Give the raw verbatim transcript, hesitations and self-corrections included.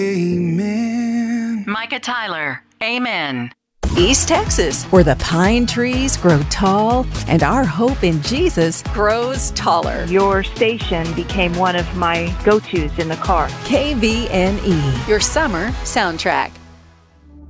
Amen. Micah Tyler, amen. East Texas, where the pine trees grow tall and our hope in Jesus grows taller. Your station became one of my go-tos in the car. K V N E, your summer soundtrack.